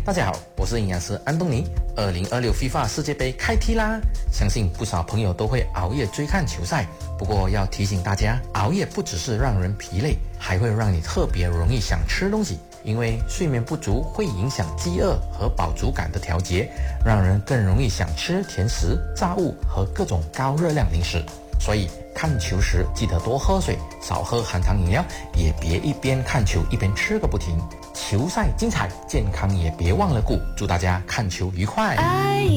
大家好，我是营养师安东尼。2026 FIFA 世界杯开踢啦！相信不少朋友都会熬夜追看球赛，不过要提醒大家，熬夜不只是让人疲累，还会让你特别容易想吃东西，因为睡眠不足会影响饥饿和饱足感的调节，让人更容易想吃甜食、炸物和各种高热量零食。所以看球时记得多喝水，少喝含糖饮料，也别一边看球一边吃个不停。球赛精彩，健康也别忘了顾。祝大家看球愉快！